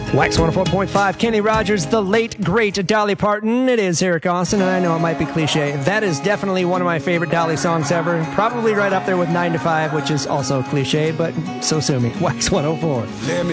Wax 104.5, Kenny Rogers, the late, great Dolly Parton. It is Eric Austin, and I know it might be cliche. That is definitely one of my favorite Dolly songs ever. Probably right up there with 9 to 5, which is also cliche, but so sue me. Wax 104. Let me